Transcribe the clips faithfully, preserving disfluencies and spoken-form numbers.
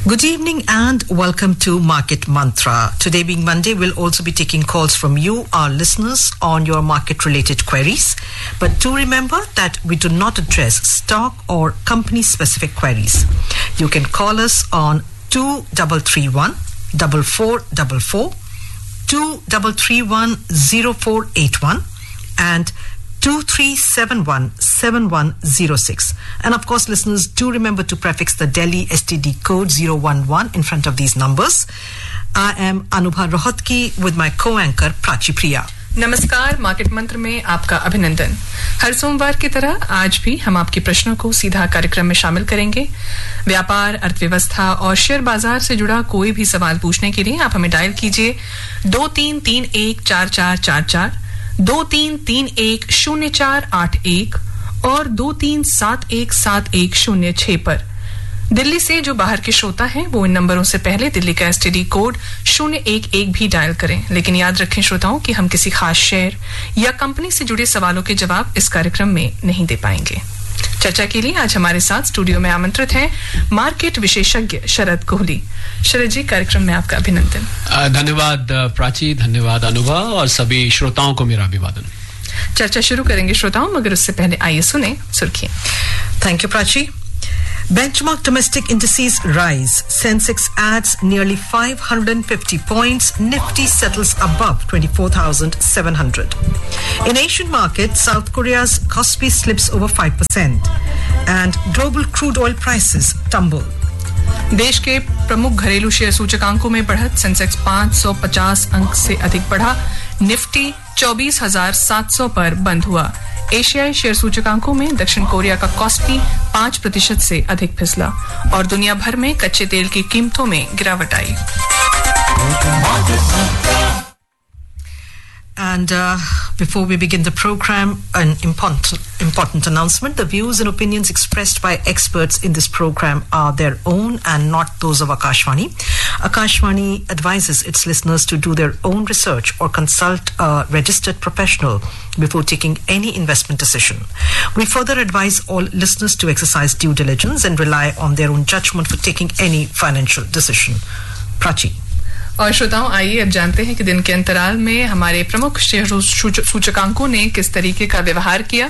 Good evening and welcome to Market Mantra. Today being Monday, we'll also be taking calls from you, our listeners, on your market-related queries. But do remember that we do not address stock or company-specific queries. You can call us on two three three one, four four four four, two three three one, zero four eight one, and two three seven one, seven one zero six. And of course, listeners, do remember to prefix the Delhi S T D code zero one one in front of these numbers. I am Anubha Rohatgi with my co-anchor Prachi Priya. नमस्कार, market मंत्र में आपका अभिनंदन। हर सोमवार की तरह आज भी हम आपके प्रश्नों को सीधा कार्यक्रम में शामिल करेंगे। व्यापार, अर्थव्यवस्था और शेयर बाजार से जुड़ा कोई भी सवाल पूछने के लिए आप हमें डायल कीजिए दो तीन तीन एक चार चार चार चार, दो तीन तीन एक शून्य चार आठ एक और दो तीन सात एक सात एक शून्य छह पर। दिल्ली से जो बाहर के श्रोता हैं वो इन नंबरों से पहले दिल्ली का एसटीडी कोड शून्य एक एक भी डायल करें। लेकिन याद रखें श्रोताओं कि हम किसी खास शेयर या कंपनी से जुड़े सवालों के जवाब इस कार्यक्रम में नहीं दे पाएंगे। चर्चा के लिए आज हमारे साथ स्टूडियो में आमंत्रित हैं मार्केट विशेषज्ञ शरद कोहली। शरद जी, कार्यक्रम में आपका अभिनंदन। धन्यवाद प्राची, धन्यवाद अनुभा और सभी श्रोताओं को मेरा अभिवादन। चर्चा शुरू करेंगे श्रोताओं, मगर उससे पहले आइए सुने सुर्खियां। Thank you, Prachi. Benchmark domestic indices rise. Sensex adds nearly five hundred fifty points. Nifty settles above twenty-four thousand seven hundred. In Asian markets, South Korea's Kospi slips over five percent. And global crude oil prices tumble. देश के प्रमुख घरेलू share सूचकांकों में बढ़त। Sensex पाँच सौ पचास अंक से अधिक बढ़ा। निफ्टी चौबीस हजार सात सौ पर बंद हुआ। एशियाई शेयर सूचकांकों में दक्षिण कोरिया का कॉस्पी पाँच प्रतिशत से अधिक फिसला और दुनिया भर में कच्चे तेल की कीमतों में गिरावट आई। And uh, before we begin the program, an important, important announcement. The views and opinions expressed by experts in this program are their own and not those of Akashvani. Akashvani advises its listeners to do their own research or consult a registered professional before taking any investment decision. We further advise all listeners to exercise due diligence and rely on their own judgment for taking any financial decision. Prachi. और श्रोताओं, आइए अब जानते हैं कि दिन के अंतराल में हमारे प्रमुख शेयर सूचकांकों ने किस तरीके का व्यवहार किया।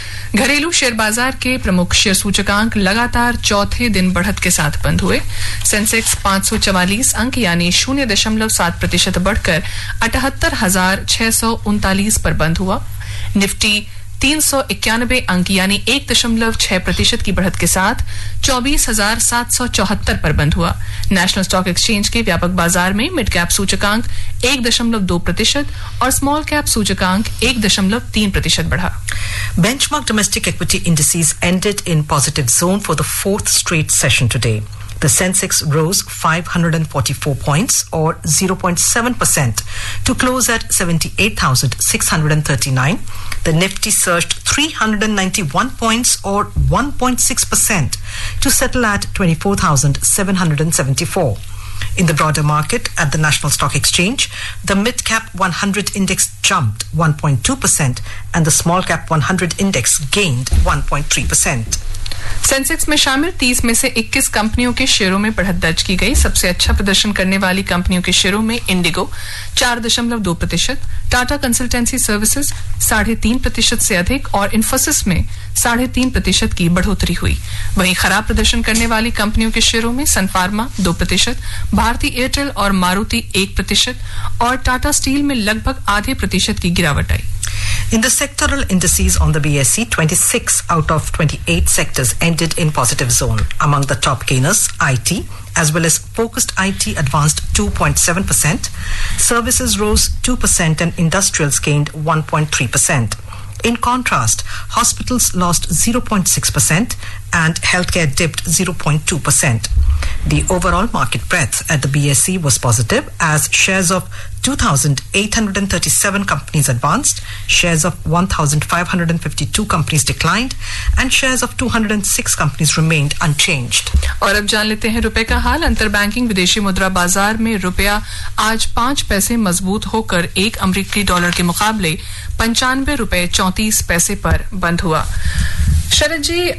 घरेलू शेयर बाजार के प्रमुख शेयर सूचकांक लगातार चौथे दिन बढ़त के साथ बंद हुए। सेंसेक्स पाँच सौ चवालीस अंक यानी शून्य दशमलव सात प्रतिशत बढ़कर अठहत्तर हजार छह सौ उनतालीस पर बंद हुआ। निफ्टी तीन सौ इक्यानबे अंक यानी एक दशमलव छह प्रतिशत की बढ़त के साथ चौबीस हजार सात सौ चौहत्तर पर बंद हुआ। नेशनल स्टॉक एक्सचेंज के व्यापक बाजार में मिड कैप सूचकांक एक दशमलव दो प्रतिशत और स्मॉल कैप सूचकांक एक दशमलव तीन प्रतिशत बढ़ा। Benchmark domestic equity indices ended in positive zone for the fourth straight session today. The Sensex rose five hundred forty-four points or zero point seven percent to close at seventy-eight thousand six hundred thirty-nine. The Nifty surged three hundred ninety-one points or one point six percent to settle at twenty-four thousand seven hundred seventy-four. In the broader market at the National Stock Exchange, the mid-cap one hundred index jumped one point two percent and the small-cap one hundred index gained one point three percent. Sensex में शामिल तीस में से इक्कीस कंपनियों के शेयरों में बढ़त दर्ज की गई। सबसे अच्छा प्रदर्शन करने वाली कंपनियों के शेयरों में इंडिगो चार दशमलव दो प्रतिशत, टाटा कंसल्टेंसी सर्विसेज साढ़े तीन प्रतिशत से अधिक और इन्फोसिस में साढ़े तीन प्रतिशत की बढ़ोतरी हुई। वहीं खराब प्रदर्शन करने वाली कंपनियों के शेयरों में सन फार्मा दो प्रतिशत, भारती एयरटेल और मारुति एक प्रतिशत और टाटा स्टील में लगभग आधे प्रतिशत की गिरावट आई। In the sectoral indices on the B S E, twenty-six out of twenty-eight sectors ended in positive zone. Among the top gainers, I T, as well as focused I T advanced two point seven percent, services rose two percent and industrials gained one point three percent. In contrast, hospitals lost zero point six percent and healthcare dipped zero point two percent. The overall market breadth at the B S E was positive as shares of two thousand eight hundred thirty-seven companies advanced, shares of one thousand five hundred fifty-two companies declined, and shares of two hundred six companies remained unchanged. और अब जान लेते हैं रुपए का हाल। अंतर banking विदेशी मुद्रा बाजार में रुपया आज पांच पैसे मजबूत होकर एक अमेरिकी डॉलर के मुकाबले पंचानवे रुपए चौंतीस पैसे पर बंद हुआ। शरद जी,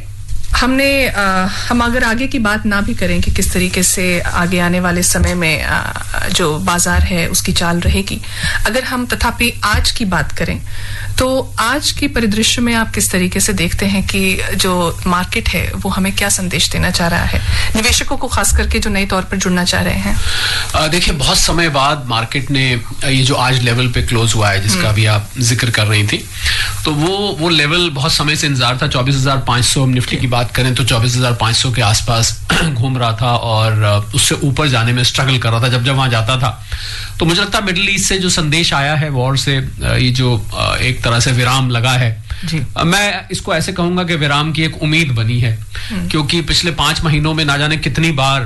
हमने आ, हम अगर आगे की बात ना भी करें कि किस तरीके से आगे आने वाले समय में आ, जो बाजार है उसकी चाल रहेगी, अगर हम तथापि आज की बात करें तो आज के परिदृश्य में आप किस तरीके से देखते हैं कि जो मार्केट है वो हमें क्या संदेश देना चाह रहा है, निवेशकों को खास करके जो नए तौर पर जुड़ना चाह रहे हैं? देखिए, बहुत समय बाद मार्केट ने ये जो आज लेवल पे क्लोज हुआ है जिसका भी आप जिक्र कर रही थी, तो वो वो लेवल बहुत समय से इंतजार था। चौबीस हजार पांच सौ निफ्टी की बात करें तो चौबीस हजार पांच सौ के आसपास घूम रहा था और उससे ऊपर जाने में स्ट्रगल कर रहा था। जब जब वहां जाता था तो मुझे लगता है मिडिल ईस्ट से जो संदेश आया है, वॉर से ये जो एक तरह से विराम लगा है, जी। मैं इसको ऐसे कहूंगा कि विराम की एक उम्मीद बनी है, क्योंकि पिछले पांच महीनों में ना जाने कितनी बार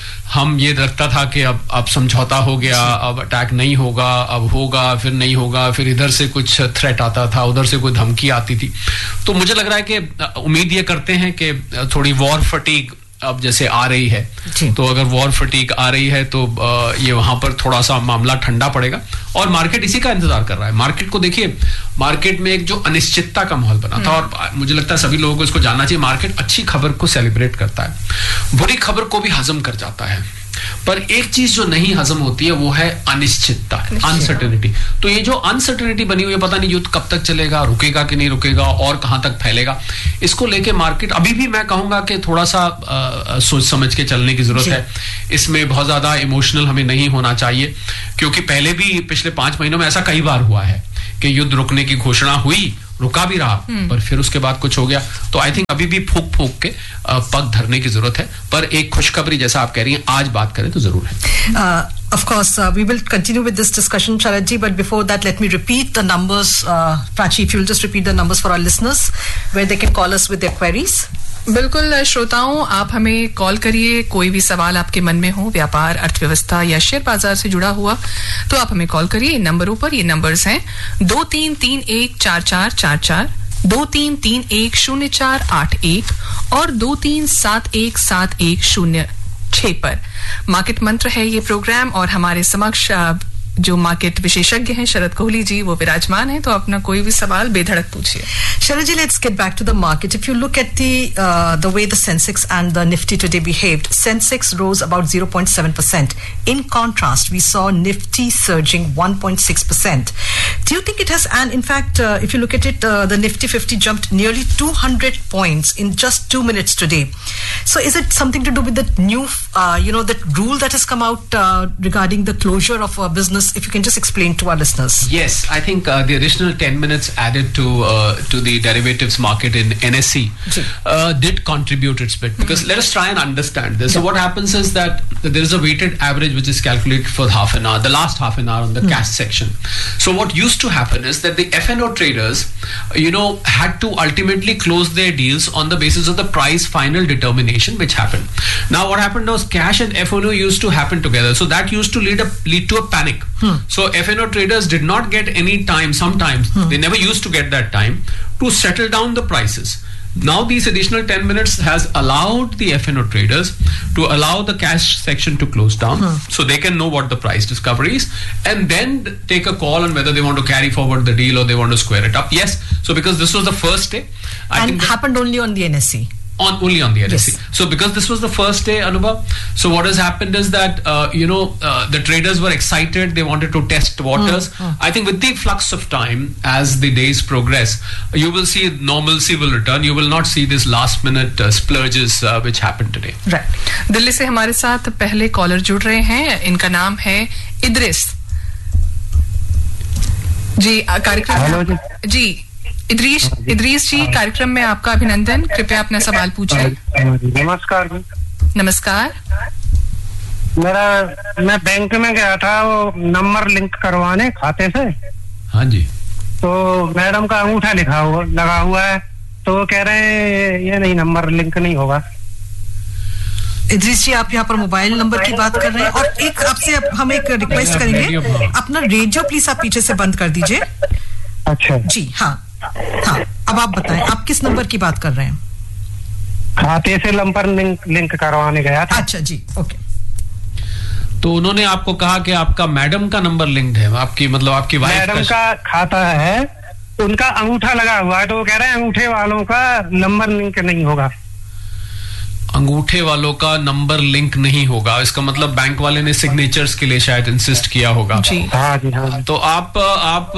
हम ये लगता था कि अब अब समझौता हो गया, अब अटैक नहीं होगा, अब होगा, फिर नहीं होगा, फिर इधर से कुछ थ्रेट आता था, उधर से कोई धमकी आती थी। तो मुझे लग रहा है कि उम्मीद ये करते हैं कि थोड़ी वॉर फटीग अब जैसे आ रही है, तो अगर वॉर फटीग आ रही है तो ये वहां पर थोड़ा सा मामला ठंडा पड़ेगा और मार्केट इसी का इंतजार कर रहा है। मार्केट को देखिए, मार्केट में एक जो अनिश्चितता का माहौल बना था और मुझे लगता है सभी लोगों को इसको जानना चाहिए, मार्केट अच्छी खबर को सेलिब्रेट करता है, बुरी खबर को भी हजम कर जाता है, पर एक चीज जो नहीं हजम होती है वो है अनिश्चितता, अनसर्टेनिटी। तो ये जो अनसर्टेनिटी बनी हुई है, पता नहीं युद्ध कब तक चलेगा, रुकेगा कि नहीं रुकेगा और कहां तक फैलेगा, इसको लेके मार्केट अभी भी मैं कहूंगा कि थोड़ा सा आ, सोच समझ के चलने की जरूरत है। इसमें बहुत ज्यादा इमोशनल हमें नहीं होना चाहिए, क्योंकि पहले भी पिछले पांच महीनों में ऐसा कई बार हुआ है कि युद्ध रुकने की घोषणा हुई, रुका भी रहा, पर फिर उसके बाद कुछ हो गया। तो आई थिंक अभी भी फूक फूक के पग धरने की जरूरत है, पर एक खुशखबरी जैसा आप कह रही हैं आज बात करें तो जरूर है। uh, Of course, uh, we will continue with this discussion, Sharad ji, but before that, let me repeat the numbers. Uh, Prachi, if you'll just repeat the numbers for our listeners, where they can call us with their queries. बिल्कुल श्रोताओं, आप हमें call करिए, कोई भी सवाल आपके मन में हो, व्यापार, अर्थव्यवस्था या शेयर बाजार से जुड़ा हुआ, तो आप हमें कॉल करिए इन नंबरों पर। ये नंबर्स हैं दो तीन तीन एक चार चार चार चार, दो तीन तीन एक शून्य चार आठ एक और दो तीन सात एक सात एक शून्य छह पर। मार्केट मंत्र है ये प्रोग्राम और हमारे समक्ष जो मार्केट विशेषज्ञ हैं शरद कोहली जी वो विराजमान हैं, तो अपना कोई भी सवाल बेधड़क पूछिए। Sharad ji, let's get back to the market. If you look at the uh, the way the Sensex and the Nifty today behaved, Sensex rose about zero point seven percent. In contrast, we saw Nifty surging one point six percent. Do you think it has, and in fact, uh, if you look at it, uh, the Nifty fifty jumped nearly two hundred points in just two minutes today. So is it something to do with the new, uh, you know, that rule that has come out uh, regarding the closure of a business? If you can just explain to our listeners. Yes, I think uh, the additional ten minutes added to uh, to the derivatives market in N S E uh, did contribute its bit, because mm-hmm. let us try and understand this. Yeah. So what happens is that there is a weighted average which is calculated for half an hour, the last half an hour on the mm-hmm. cash section. So what used to happen is that the F and O traders, you know, had to ultimately close their deals on the basis of the price final determination which happened. Now what happened was cash and F and O used to happen together. So that used to lead, a, lead to a panic. Hmm. So F and O traders did not get any time, sometimes hmm. they never used to get that time to settle down the prices. Now these additional ten minutes has allowed the F and O traders to allow the cash section to close down hmm. so they can know what the price discovery is and then take a call on whether they want to carry forward the deal or they want to square it up. Yes, so because this was the first day. I and think happened only on the N S E. On, only on the N S E. Yes. So because this was the first day, Anubha, so what has happened is that, uh, you know, uh, the traders were excited. They wanted to test waters. Mm, mm. I think with the flux of time, as the days progress, you will see normalcy will return. You will not see this last minute uh, splurges uh, which happened today. Right. Delhi से हमारे साथ पहले collar जुड़ रहे हैं, इनका नाम है इद्रिस जी। कार्यक्रम जी इद्रीस इद्रीस जी, कार्यक्रम में आपका अभिनंदन। कृपया अपना सवाल पूछिए। नमस्कार। नमस्कार। मेरा मैं बैंक में गया था वो नंबर लिंक करवाने खाते से। हाँ जी। तो मैडम का अंगूठा लिखा हुआ लगा हुआ है, तो वो कह रहे हैं ये नहीं, नंबर लिंक नहीं होगा। इद्रीस जी, आप यहाँ पर मोबाइल नंबर की बात कर रहे हैं, और एक आपसे हम एक रिक्वेस्ट करेंगे, अपना रेडियो प्लीज आप पीछे से बंद कर दीजिए। अच्छा जी, हाँ हाँ, अब आप बताएं आप किस नंबर की बात कर रहे हैं? खाते से नंबर लिंक लिंक करवाने गया था। अच्छा जी, ओके। तो उन्होंने आपको कहा कि आपका मैडम का नंबर लिंक्ड है, आपकी मतलब आपकी वाइफ मैडम का खाता है, उनका अंगूठा लगा हुआ है, तो वो कह रहे हैं अंगूठे वालों का नंबर लिंक नहीं होगा। अंगूठे वालों का नंबर लिंक नहीं होगा, इसका मतलब बैंक वाले ने सिग्नेचर्स के लिए शायद इंसिस्ट किया होगा। जी हाँ जी हाँ। तो आप आप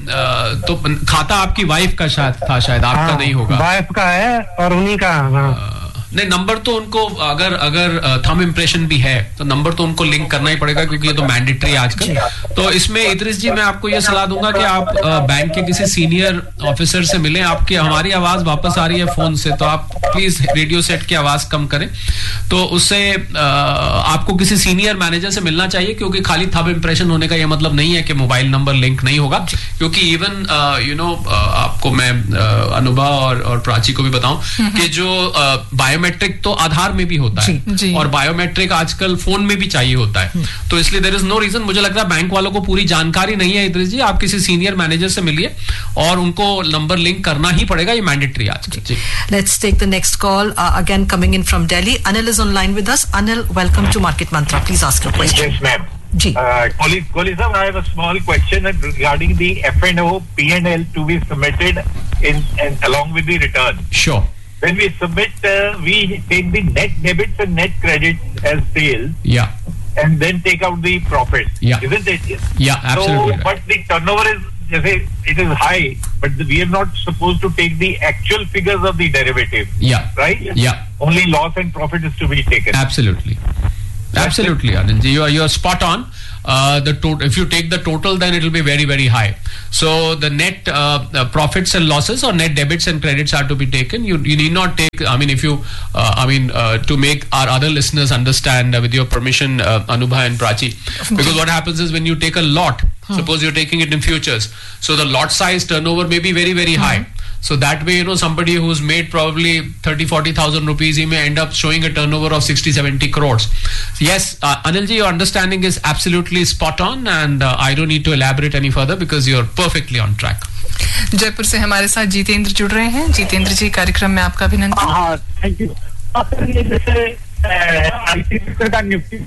तो खाता आपकी वाइफ का शायद था, शायद आपका हाँ, नहीं होगा। वाइफ का है और उन्हीं का। हाँ। नहीं, नंबर तो उनको अगर अगर थंब इम्प्रेशन भी है तो नंबर तो उनको लिंक करना ही पड़ेगा, क्योंकि ये तो मैंडेटरी आजकल। तो इसमें इद्रिस जी मैं आपको ये सलाह दूंगा कि आप बैंक के किसी सीनियर ऑफिसर से मिलें। आपकी हमारी आवाज वापस आ रही है फोन से, तो आप प्लीज रेडियो सेट की आवाज कम करें। तो उससे आपको किसी सीनियर मैनेजर से मिलना चाहिए, क्योंकि खाली थंब इम्प्रेशन होने का ये मतलब नहीं है कि मोबाइल नंबर लिंक नहीं होगा। क्योंकि इवन यू नो आपको मैं अनुभा और, और प्राची को भी बताऊं कि जो बायोमेट्रिक तो आधार में भी होता है, जी, जी. और बायोमेट्रिक आजकल फोन में भी चाहिए होता है। तो इसलिए देयर इज नो रीजन। मुझे लगता है बैंक वालों को पूरी जानकारी नहीं है इद्रिस जी। आप किसी सीनियर मैनेजर से मिलिए और उनको नंबर लिंक करना ही पड़ेगा, ये मैंडेटरी आजकल। Let's take the next call again coming in from Delhi. Anil is online with us. Anil, welcome to market Mantra. Please ask your question. Yes ma'am. जी कोहली कोहली साहब, I have a small question regarding the F and O P and L to be submitted in along with the return. Sure. When we submit, uh, we take the net debits and net credits as sales. Yeah. And then take out the profit. Yeah. Isn't it? Yeah, absolutely. So, but the turnover is, just say, it is high, but the, we are not supposed to take the actual figures of the derivative. Yeah. Right? Yeah. Only loss and profit is to be taken. Absolutely. Absolutely, Anand. You are you are spot on. Uh, the to- if you take the total, then it will be very very high. So the net uh, uh, profits and losses or net debits and credits are to be taken. You you need not take. I mean, if you, uh, I mean, uh, to make our other listeners understand, uh, with your permission, uh, Anubha and Prachi, because what happens is when you take a lot, hmm. suppose you're taking it in futures, so the lot size turnover may be very very hmm. high. So that way, you know, somebody who's made probably thirty, forty thousand rupees, he may end up showing a turnover of sixty, seventy crores. Yes, uh, Anilji, your understanding is absolutely spot on, and uh, I don't need to elaborate any further because you're perfectly on track. Jaipur से हमारे साथ जितेंद्र जुड़ रहे हैं। जितेंद्र जी, कार्यक्रम में आपका अभिनंदन। हाँ, थैंक यू। जैसे आईटी सेक्टर का निफ्टी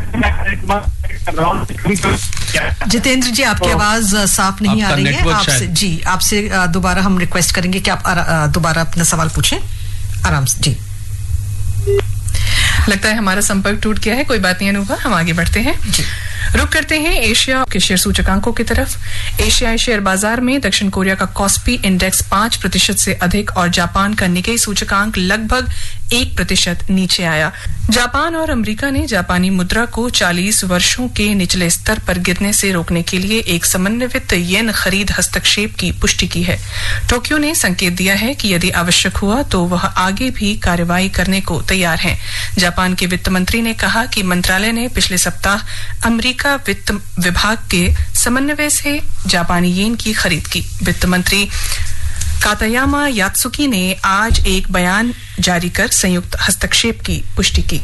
जितेंद्र जी, आपकी आवाज साफ नहीं आ रही है। आपसे जी आपसे दोबारा हम रिक्वेस्ट करेंगे कि आप दोबारा अपना सवाल पूछें आराम से। जी लगता है हमारा संपर्क टूट गया है। कोई बात नहीं अनुभव, हम आगे बढ़ते हैं। रुक करते हैं एशिया के शेयर सूचकांकों की तरफ। एशियाई शेयर बाजार में दक्षिण कोरिया का कॉस्पी इंडेक्स पांच प्रतिशत से अधिक और जापान का निकेई सूचकांक लगभग एक प्रतिशत नीचे आया। जापान और अमेरिका ने जापानी मुद्रा को चालीस वर्षों के निचले स्तर पर गिरने से रोकने के लिए एक समन्वित येन खरीद हस्तक्षेप की पुष्टि की है। टोक्यो ने संकेत दिया है कि यदि आवश्यक हुआ तो वह आगे भी कार्रवाई करने को तैयार है। जापान के वित्त मंत्री ने कहा कि मंत्रालय ने पिछले सप्ताह अमेरिका वित्त विभाग के समन्वय से जापानी येन की खरीद की। वित्त मंत्री कातायामा यात्सुकी ने आज एक बयान जारी कर संयुक्त हस्तक्षेप की पुष्टि की।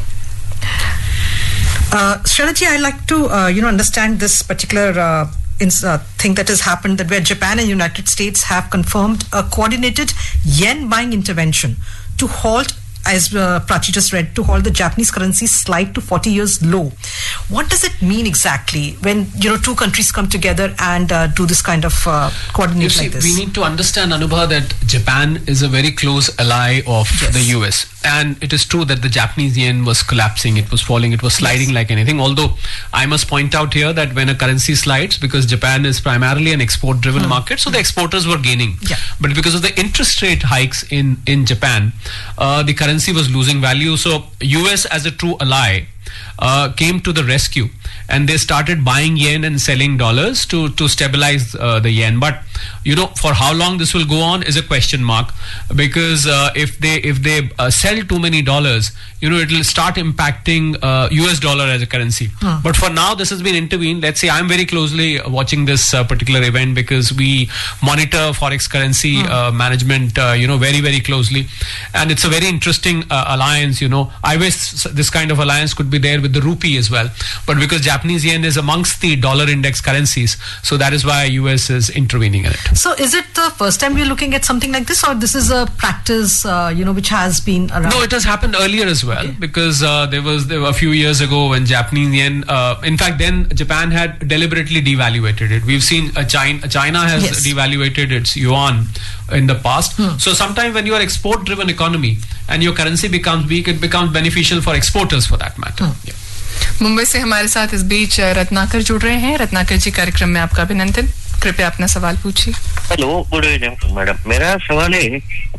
Sharaji, I'd like to uh, you know understand this particular uh, in, uh, thing that has happened, that where Japan and United States have confirmed a coordinated yen buying intervention to halt, as uh, Prachi just read, to halt the Japanese currency slide to forty years low. What does it mean exactly when, you know, two countries come together and uh, do this kind of uh, coordinate you see, like this? We need to understand, Anubha, that Japan is a very close ally of yes. the U S. And it is true that the Japanese yen was collapsing, it was falling, it was sliding yes. like anything. Although I must point out here that when a currency slides, because Japan is primarily an export-driven mm. market, so the exporters were gaining. Yeah. But because of the interest rate hikes in, in Japan, uh, the currency was losing value. So U S as a true ally uh, came to the rescue, and they started buying yen and selling dollars to to stabilize uh, the yen. But you know, for how long this will go on is a question mark, because uh, if they if they uh, sell too many dollars, you know, it will start impacting uh, U S dollar as a currency. Hmm. But for now, this has been intervened. Let's say I'm very closely watching this uh, particular event because we monitor forex currency hmm. uh, management, uh, you know, very very closely, and it's a very interesting uh, alliance. You know, I wish this kind of alliance could be there with the rupee as well, but because Japanese yen is amongst the dollar index currencies, so that is why U S is intervening. investing in it. So is it the first time we're looking at something like this, or this is a practice, uh, you know, which has been around? No, it has happened earlier as well, okay. because uh, there was there were a few years ago when Japanese yen, uh, in fact, then Japan had deliberately devaluated it. We've seen uh, China, China has yes. devaluated its yuan in the past. Hmm. So sometimes when you are export-driven economy and your currency becomes weak, it becomes beneficial for exporters for that matter. Hmm. Yeah. Mumbai से हमारे साथ इस बीच रत्नाकर जुड़ रहे हैं. रत्नाकर जी, कार्यक्रम में आपका अभिनंदन. कृपया अपना सवाल पूछिए. Hello, good evening madam. मेरा सवाल है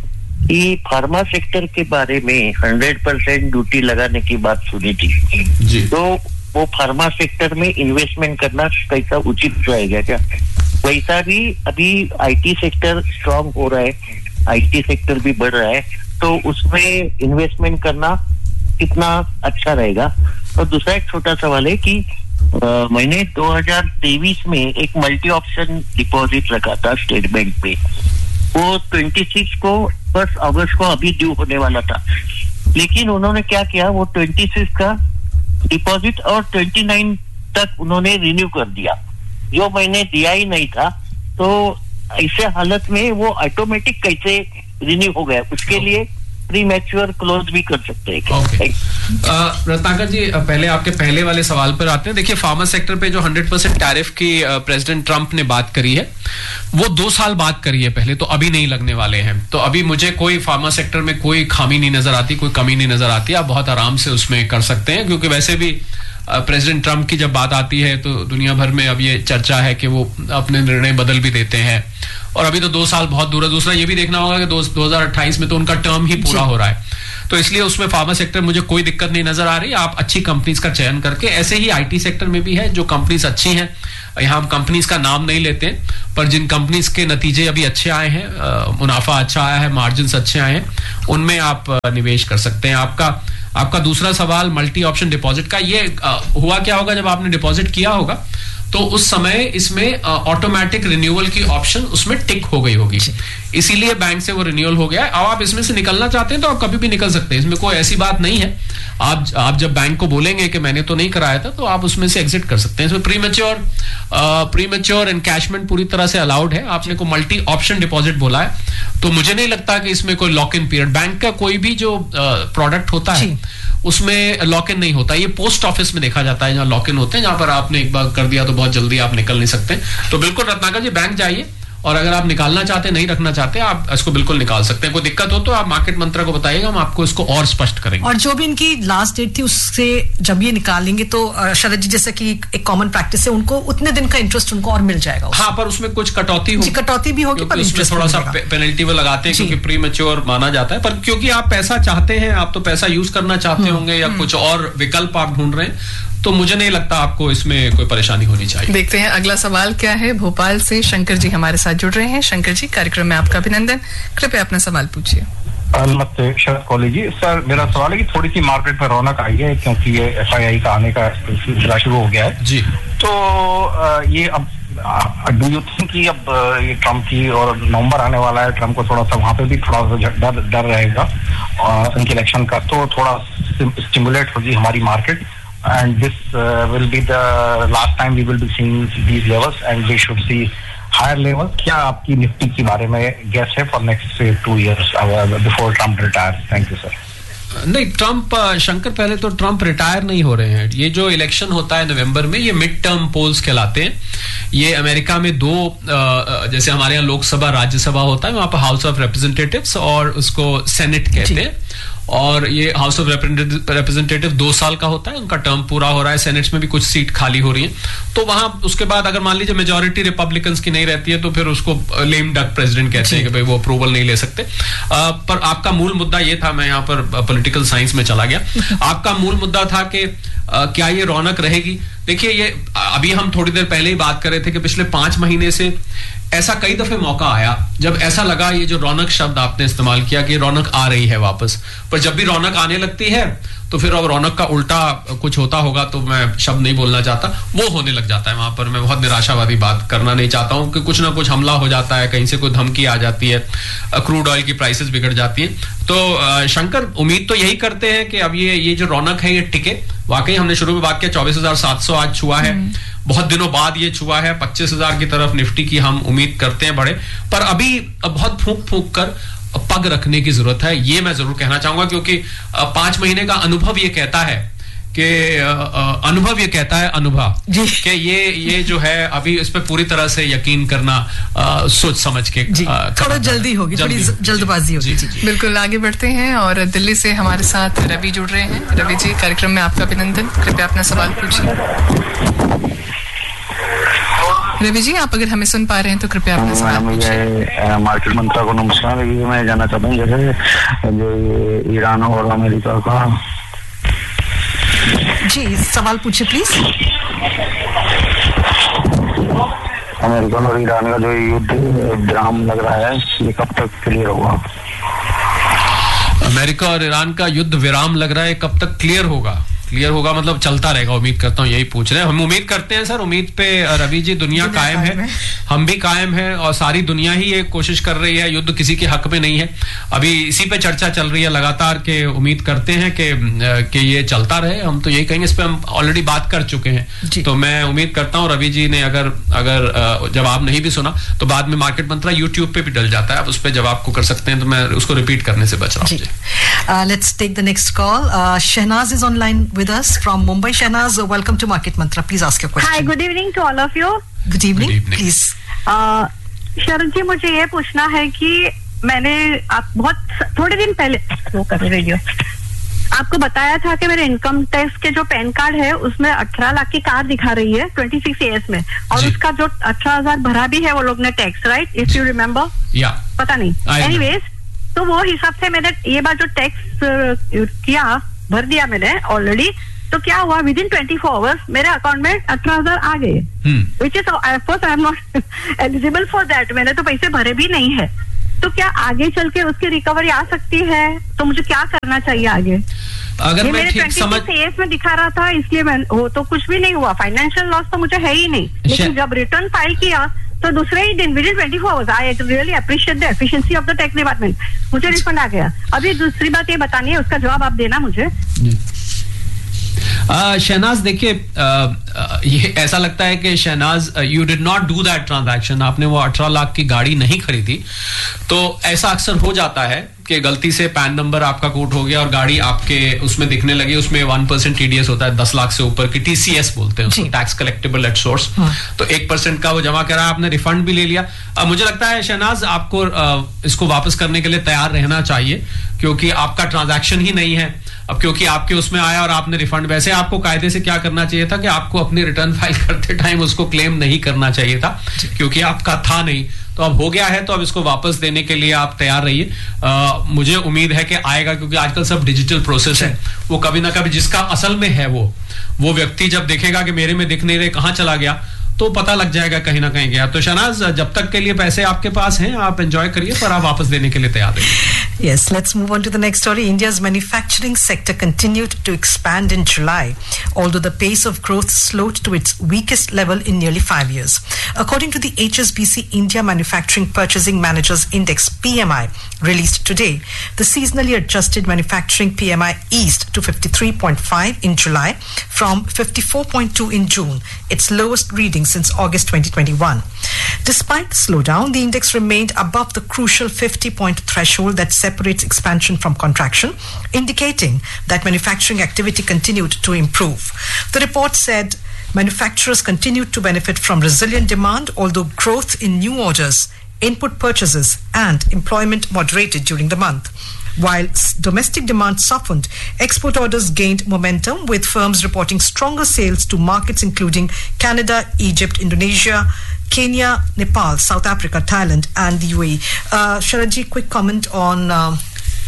कि फार्मा सेक्टर के बारे में हंड्रेड परसेंट ड्यूटी लगाने की बात सुनी थी जी. तो वो फार्मा सेक्टर में इन्वेस्टमेंट करना कैसा उचित रहेगा क्या? वैसा भी अभी आईटी सेक्टर स्ट्रांग हो रहा है, आईटी सेक्टर भी बढ़ रहा है, तो उसमें इन्वेस्टमेंट करना कितना अच्छा रहेगा? और दूसरा एक छोटा सवाल है कि आ, मैंने दो हज़ार तेईस में एक मल्टी ऑप्शन डिपॉजिट रखा था स्टेट बैंक पे. वो छब्बीस को फर्स्ट अगस्त को अभी ड्यू होने वाला था, लेकिन उन्होंने क्या किया, वो छब्बीस का डिपॉजिट और उनतीस तक उन्होंने रिन्यू कर दिया, जो मैंने दिया ही नहीं था. तो ऐसे हालत में वो ऑटोमेटिक कैसे रिन्यू हो गया? उसके लिए प्री मैच्योर क्लोज भी कर सकते हैं क्या? okay. uh, रत्नाकर जी, पहले आपके पहले वाले सवाल पर आते हैं. देखिए, फार्मा सेक्टर पे जो हंड्रेड परसेंट टैरिफ की प्रेसिडेंट ट्रंप ने बात करी है, वो दो साल बाद करी है पहले, तो अभी नहीं लगने वाले हैं. तो अभी मुझे कोई फार्मा सेक्टर में कोई खामी नहीं नजर आती, कोई कमी नहीं नजर आती. आप बहुत आराम से उसमें कर सकते हैं, क्योंकि वैसे भी प्रेसिडेंट ट्रंप की जब बात आती है तो दुनिया भर में अब ये चर्चा है कि वो अपने निर्णय बदल भी देते हैं, और अभी तो दो साल बहुत दूर है. दूसरा ये भी देखना होगा कि दो हजार अट्ठाईस में तो उनका टर्म ही पूरा हो रहा है, तो इसलिए उसमें फार्मा सेक्टर मुझे कोई दिक्कत नहीं नजर आ रही. आप अच्छी कंपनीज का चयन करके, ऐसे ही आईटी सेक्टर में भी है जो कंपनीज अच्छी हैं, यहाँ हम कंपनीज का नाम नहीं लेते हैं, पर जिन कंपनीज के नतीजे अभी अच्छे आए हैं, मुनाफा अच्छा आया है, मार्जिन अच्छे आए हैं, उनमें आप निवेश कर सकते हैं. आपका आपका दूसरा सवाल मल्टी ऑप्शन डिपॉजिट का, ये आ, हुआ क्या होगा जब आपने डिपॉजिट किया होगा तो उस समय इसमें ऑटोमेटिक रिन्यूअल की ऑप्शन उसमें टिक हो गई होगी, इसीलिए बैंक से वो रिन्यूअल हो गया है. अब आप इसमें से निकलना चाहते हैं तो आप कभी भी निकल सकते हैं, इसमें कोई ऐसी बात नहीं है. आप आप जब बैंक को बोलेंगे कि मैंने तो नहीं कराया था, तो आप उसमें से एग्जिट कर सकते हैं. इसमें pre mature pre mature encashment पूरी तरह से अलाउड है. आपने को मल्टी ऑप्शन डिपॉजिट बोला है, तो मुझे नहीं लगता कि इसमें कोई लॉक इन पीरियड, बैंक का कोई भी जो प्रोडक्ट होता है उसमें लॉक इन नहीं होता. ये पोस्ट ऑफिस में देखा जाता है जहां लॉक इन होते हैं, जहां पर आपने एक बार कर दिया तो बहुत जल्दी आप निकल नहीं सकते. तो बिल्कुल रत्नाकर जी, बैंक जाइए, और अगर आप निकालना चाहते हैं, नहीं रखना चाहते, आप इसको बिल्कुल निकाल सकते हैं. कोई दिक्कत हो तो आप मार्केट मंत्रा को बताइएगा, हम आपको इसको और स्पष्ट करेंगे. और जो भी इनकी लास्ट डेट थी उससे जब ये निकालेंगे तो शरद जी, जैसे कि एक कॉमन प्रैक्टिस है, उनको उतने दिन का इंटरेस्ट उनको और मिल जाएगा. हाँ, पर उसमें कुछ कटौती होगी, कटौती भी होगी, पर उसमें थोड़ा सा पेनल्टी वो लगाते हैं, क्योंकि प्री मैच्योर माना जाता है. पर क्योंकि आप पैसा चाहते हैं, आप तो पैसा यूज करना चाहते होंगे, या कुछ और विकल्प आप ढूंढ रहे हैं, तो मुझे नहीं लगता आपको इसमें कोई परेशानी होनी चाहिए. देखते हैं अगला सवाल क्या है. भोपाल से शंकर जी हमारे साथ जुड़ रहे हैं. शंकर जी, कार्यक्रम में आपका अभिनंदन. कृपया अपना सवाल पूछिए. नमस्ते शरद कॉलेज जी. सर, मेरा सवाल है कि थोड़ी सी मार्केट में रौनक आई है, क्योंकि ये एफ आई आई का आने का सिलसिला शुरू हो गया है जी. तो ये अब डू यू थिंक कि अब ये ट्रम्प की और नवंबर आने वाला है, ट्रम्प को थोड़ा सा वहां पे भी थोड़ा सा डर डर रहेगा और इनके इलेक्शन का, तो थोड़ा स्टिमुलेट होगी हमारी market, and this uh, will be the last time we will be seeing these levels, and we should see higher levels. क्या आपकी निफ्टी के बारे में guess है for next say two years uh, before Trump retires? Thank you sir. नहीं, Trump Shankar, पहले तो Trump retire नहीं हो रहे हैं. ये जो इलेक्शन होता है नवंबर में, ये मिड टर्म पोल्स कहलाते हैं. ये अमेरिका में दो, जैसे हमारे यहाँ लोकसभा राज्यसभा होता है, वहां पर हाउस ऑफ रिप्रेजेंटेटिव्स और उसको सेनेट कहते हैं, और ये हाउस ऑफ रिप्रेजेंटेटिव दो साल का होता है, उनका टर्म पूरा हो रहा है. सेनेट्स में भी कुछ सीट खाली हो रही है, तो वहां उसके बाद अगर मान लीजिए मेजोरिटी रिपब्लिकन्स की नहीं रहती है, तो फिर उसको लेम डक प्रेसिडेंट कहते हैं कि भाई वो अप्रूवल नहीं ले सकते. आ, पर आपका मूल मुद्दा ये था, मैं यहाँ पर पॉलिटिकल साइंस में चला गया. आपका मूल मुद्दा था कि आ, क्या ये रौनक रहेगी. देखिए, ये अभी हम थोड़ी देर पहले ही बात कर रहे थे कि पिछले पांच महीने से ऐसा कई दफे मौका आया जब ऐसा लगा, ये जो रौनक शब्द आपने इस्तेमाल किया कि रौनक आ रही है वापस, पर जब भी रौनक आने लगती है तो फिर अब रौनक का उल्टा कुछ होता होगा, तो मैं शब्द नहीं बोलना चाहता, वो होने लग जाता है वहां पर. मैं बहुत निराशावादी बात करना नहीं चाहता हूं कि कुछ ना कुछ हमला हो जाता है, कहीं से कोई धमकी आ जाती है, क्रूड ऑयल की प्राइसेस बिगड़ जाती है. तो शंकर, उम्मीद तो यही करते हैं कि अब ये ये जो रौनक है ये टिके. वाकई हमने शुरू में बात किया, चौबीस हजार सात सौ आज छुआ है, बहुत दिनों बाद ये छुआ है पच्चीस हजार की तरफ निफ्टी की हम उम्मीद करते हैं बढ़े, पर अभी बहुत फूंक फूंक कर पग रखने की जरूरत है, ये मैं जरूर कहना चाहूंगा, क्योंकि पांच महीने का अनुभव ये कहता है कि अनुभव ये कहता है अनुभव कि ये ये जो है अभी इस पे पूरी तरह से यकीन करना आ, सोच समझ के थोड़ा जल्दी होगी, थोड़ी जल्दबाजी होगी। बिल्कुल, आगे बढ़ते हैं और दिल्ली से हमारे साथ रवि जुड़ रहे हैं। रवि जी, कार्यक्रम में आपका अभिनंदन, कृपया अपना सवाल पूछिए। रवि जी, आप अगर हमें सुन पा रहे हैं तो कृपया अपना सवाल पूछिए। मार्केट मंत्रा को नमस्कार। मैं जानना चाहता हूँ जैसे जो ईरान और अमेरिका का। जी, सवाल पूछिए प्लीज। अमेरिका और ईरान का जो युद्ध विराम लग रहा है, ये कब तक क्लियर होगा? अमेरिका और ईरान का युद्ध विराम लग रहा है, कब तक क्लियर होगा? क्लियर होगा मतलब चलता रहेगा, उम्मीद करता हूँ, यही पूछ रहे हैं। हम उम्मीद करते हैं सर, उम्मीद पे रवि जी दुनिया कायम है, हम भी कायम है और सारी दुनिया ही ये कोशिश कर रही है, युद्ध किसी के हक में नहीं है। अभी इसी पे चर्चा चल रही है लगातार के उम्मीद करते हैं कि कि ये चलता रहे। हम तो यही कहेंगे, इस पे हम ऑलरेडी बात कर चुके हैं, तो मैं उम्मीद करता हूँ रवि जी ने अगर अगर जवाब नहीं भी सुना तो बाद में मार्केट मंत्रा यूट्यूब पे भी डल जाता है, आप उस पर जवाब को कर सकते हैं, तो मैं उसको रिपीट करने से बच रहा हूँ। Let's take the next call. Shehnaaz is online with us from Mumbai. Shahnaz, welcome to Market Mantra. Please ask your question. Hi, good evening to all of you. Good evening. Good evening. Please. Uh, शरण जी, मुझे ये पूछना है कि मैंने आप बहुत थोड़े दिन पहले वो कर रेडियो आपको बताया था कि मेरे इनकम टैक्स के जो पैन कार्ड है उसमें अठारह लाख की कार दिखा रही है छब्बीस ईयर्स में, और उसका जो अठारह हजार भरा भी है वो लोग ने tax, right? If you remember. या पता नहीं, एनीवेज, तो वो हिसाब से मैंने ये बार जो टैक्स किया भर दिया मैंने ऑलरेडी, तो क्या हुआ with in twenty four hours मेरे अकाउंट में अठारह हजार आ गए, which is of course I am not eligible for that, मैंने तो पैसे भरे भी नहीं है। तो क्या आगे चल के उसकी रिकवरी आ सकती है? तो मुझे क्या करना चाहिए आगे? अगर ये मैं मेरे ठीक समझ ट्वेंटी में दिखा रहा था, इसलिए मैं वो तो कुछ भी नहीं हुआ, फाइनेंशियल लॉस तो मुझे है ही नहीं, लेकिन जब रिटर्न फाइल किया तो दूसरे ही दिन with in twenty four hours I really appreciate the efficiency of the tax department, मुझे रिफंड आ गया। अभी दूसरी बात ये बतानी है, उसका जवाब आप देना मुझे। शहनाज, देखिए ये ऐसा लगता है कि Shehnaaz you did not do that transaction, आपने वो अठारह लाख की गाड़ी नहीं खरीदी। तो ऐसा अक्सर हो जाता है कि गलती से पैन नंबर आपका कोट हो गया और गाड़ी आपके उसमें दिखने लगी, उसमें वन परसेंट टीडीएस होता है, दस लाख से ऊपर की टीसीएस बोलते हैं उसको, टैक्स कलेक्टेबल एट सोर्स। तो एक परसेंट का वो जमा करा, आपने रिफंड भी ले लिया। अब मुझे लगता है शहनाज आपको आ, इसको वापस करने के लिए तैयार रहना चाहिए, क्योंकि आपका ट्रांजैक्शन ही नहीं है। अब क्योंकि आपके उसमें आया और आपने रिफंड, वैसे आपको कायदे से क्या करना चाहिए था कि आपको अपनी रिटर्न फाइल करते टाइम उसको क्लेम नहीं करना चाहिए था, क्योंकि आपका था नहीं। तो अब हो गया है, तो अब इसको वापस देने के लिए आप तैयार रहिए। मुझे उम्मीद है कि आएगा, क्योंकि आजकल सब डिजिटल प्रोसेस है, वो कभी ना कभी जिसका असल में है वो वो व्यक्ति जब देखेगा कि मेरे में दिख नहीं रहे, कहाँ चला गया, तो पता लग जाएगा कहीं ना कहीं गया। तो शहनाज, जब तक के लिए पैसे आपके पास हैं आप एंजॉय करिए, पर आप वापस देने के लिए तैयार रहिए। Yes, let's move on to the next story. India's manufacturing sector continued to expand in July, although the pace of growth slowed to its weakest level in nearly five years. According to the H S B C India Manufacturing Purchasing Managers Index P M I released today, the seasonally adjusted manufacturing P M I eased to fifty-three point five in July from fifty-four point two in June, its lowest reading since August twenty twenty-one. Despite the slowdown, the index remained above the crucial fifty point threshold that separates expansion from contraction, indicating that manufacturing activity continued to improve. The report said manufacturers continued to benefit from resilient demand, although growth in new orders, input purchases, and employment moderated during the month. While domestic demand softened, export orders gained momentum, with firms reporting stronger sales to markets including Canada, Egypt, Indonesia, Kenya, Nepal, South Africa, Thailand, and the U A E. Uh, Sharadji, quick comment on. Uh,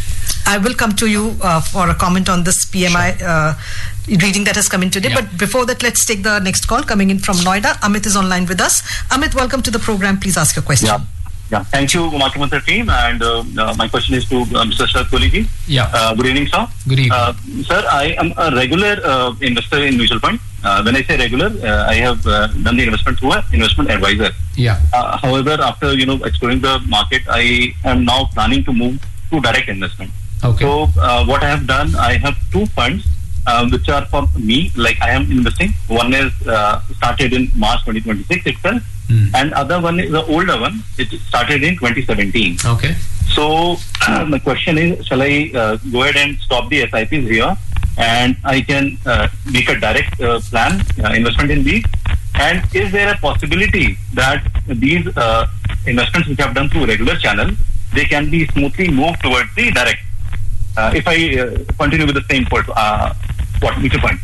I will come to you uh, for a comment on this P M I uh, reading that has come in today. Yeah. But before that, let's take the next call coming in from Noida. Amit is online with us. Amit, welcome to the program. Please ask your question. Yeah. Yeah, thank you, Market Mantra team, and uh, uh, my question is to uh, Mister Sharad Kohli ji. Yeah. Uh, good evening, sir. Good evening. Uh, sir, I am a regular uh, investor in mutual fund. Uh, when I say regular, uh, I have uh, done the investment through an investment advisor. Yeah. Uh, however, after you know exploring the market, I am now planning to move to direct investment. Okay. So uh, what I have done, I have two funds. uh, which are for me, like I am investing. One is uh, started in March twenty twenty-six itself, mm. and other one is the older one. It started in twenty seventeen. Okay. So uh, my question is, shall I uh, go ahead and stop the S I Ps here, and I can uh, make a direct uh, plan uh, investment in these? And is there a possibility that these uh, investments which I have done through regular channel, they can be smoothly moved towards the direct? Uh, if I uh, continue with the same port, uh, what mutual fund?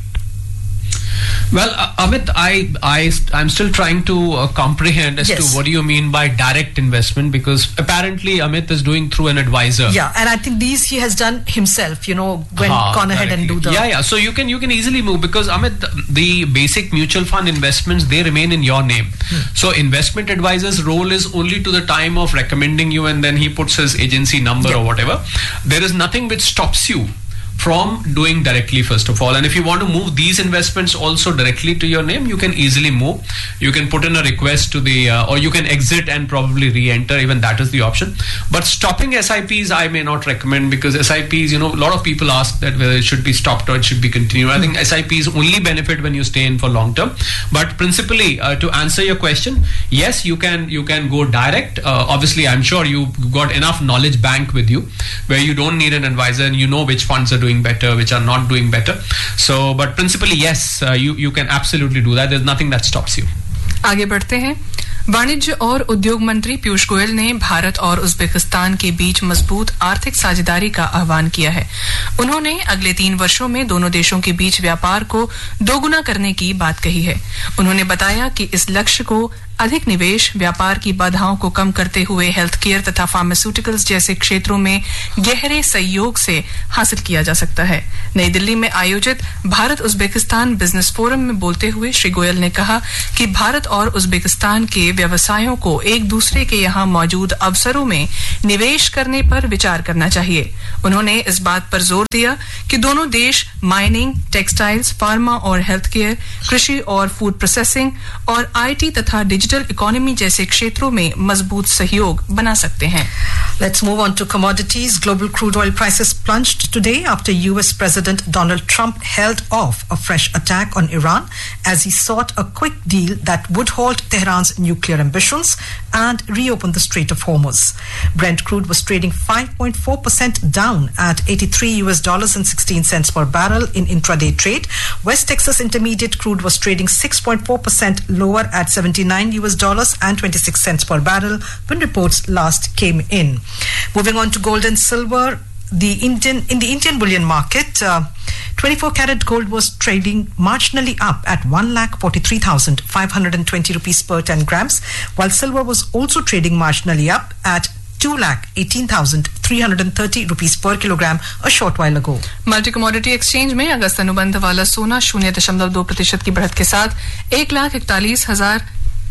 Well, uh, Amit, I, I, I'm still trying to uh, comprehend as yes. to what do you mean by direct investment, because apparently Amit is doing through an advisor. Yeah, and I think these he has done himself, you know, when Aha, gone ahead directly. and do the... Yeah, yeah, so you can you can easily move, because Amit, the basic mutual fund investments, they remain in your name. Hmm. So investment advisor's role is only to the time of recommending you, and then he puts his agency number yeah. or whatever. There is nothing which stops you from doing directly, first of all. And if you want to move these investments also directly to your name, you can easily move. You can put in a request to the uh, or you can exit and probably re-enter. Even that is the option. But stopping S I Ps I may not recommend, because S I Ps, you know, a lot of people ask that whether it should be stopped or it should be continued. I think S I Ps only benefit when you stay in for long term. But principally, uh, to answer your question, yes, you can you can go direct. Uh, obviously, I'm sure you've got enough knowledge bank with you where you don't need an advisor, and you know which funds are doing better, which are not doing better. So, but principally, yes, uh, you you can absolutely do that. There's nothing that stops you. आगे बढ़ते हैं. वाणिज्य और उद्योग मंत्री पीयूष गोयल ने भारत और Uzbekistan के बीच मजबूत आर्थिक साझेदारी का आह्वान किया है. उन्होंने अगले तीन वर्षों में दोनों देशों के बीच व्यापार को दोगुना करने की बात कही है. उन्होंने बताया कि इस लक्ष्य को अधिक निवेश, व्यापार की बाधाओं को कम करते हुए हेल्थ केयर तथा फार्मास्यूटिकल्स जैसे क्षेत्रों में गहरे सहयोग से हासिल किया जा सकता है. नई दिल्ली में आयोजित भारत उज्बेकिस्तान बिजनेस फोरम में बोलते हुए श्री गोयल ने कहा कि भारत और उज्बेकिस्तान के व्यवसायों को एक दूसरे के यहां मौजूद अवसरों में निवेश करने पर विचार करना चाहिए. उन्होंने इस बात पर जोर दिया कि दोनों देश माइनिंग, टेक्सटाइल्स, फार्मा और हेल्थ केयर, कृषि और फूड प्रोसेसिंग और आईटी तथा डिजिटल इकोनॉमी जैसे क्षेत्रों में मजबूत सहयोग बना सकते हैं. Let's move on to commodities. Global crude oil prices plunged today after U S President Donald Trump held off a fresh attack on Iran as he sought a quick deal that would halt Tehran's nuclear ambitions and reopen the Strait of Hormuz. Brent crude was trading five point four percent down at eighty-three U S dollars and sixteen cents per barrel in intraday trade. West Texas Intermediate crude was trading six point four percent lower at seventy-nine U S dollars and twenty-six cents per barrel when reports last came in. Moving on to gold and silver, the Indian in the Indian bullion market, uh, twenty-four karat gold was trading marginally up at one lakh forty-three thousand five hundred twenty rupees per ten grams, while silver was also trading marginally up at two lakh eighteen thousand three hundred thirty rupees per kilogram a short while ago. Multi commodity exchange में अगस्त अनुबंध वाला सोना शून्य दशमलव दो प्रतिशत की बढ़त के साथ एक लाख इकतालीस हजार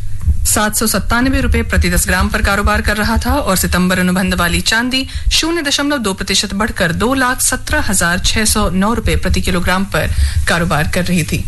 सात सौ सत्तानवे रुपए प्रति दस ग्राम पर कारोबार कर रहा था, और सितंबर अनुबंध वाली चांदी शून्य दशमलव दो प्रतिशत बढ़कर दो लाख सत्रह हजार छह सौ नौ रुपए प्रति किलोग्राम पर कारोबार कर रही थी.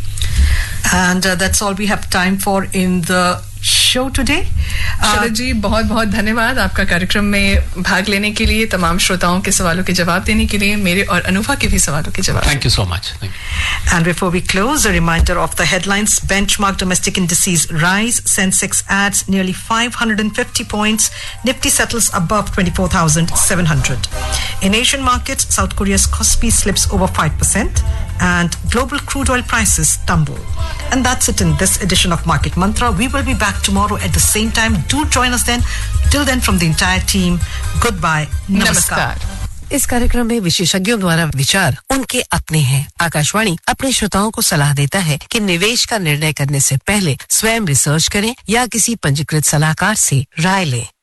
And uh, that's all we have time for in the show today. शरद जी, बहुत बहुत धन्यवाद आपका कार्यक्रम में भाग लेने के लिए, तमाम श्रोताओं के सवालों के जवाब देने के लिए, मेरे और अनुभा के भी सवालों के जवाब. Thank you so much. Thank you. And before we close, a reminder of the headlines. Benchmark domestic indices rise. Sensex adds nearly five hundred fifty points. Nifty settles above twenty-four thousand seven hundred. In Asian markets, South Korea's Kospi slips over five percent and global crude oil prices tumble. And that's it in this edition of Market Mantra. We will be back tomorrow at the same time. Do join us then. Till then, from the entire team, goodbye. Namaskar. इस कार्यक्रम में विशेषज्ञों द्वारा विचार उनके अपने हैं. आकाशवाणी अपने श्रोताओं को सलाह देता है कि निवेश का निर्णय करने से पहले स्वयं रिसर्च करें या किसी पंजीकृत सलाहकार से राय लें.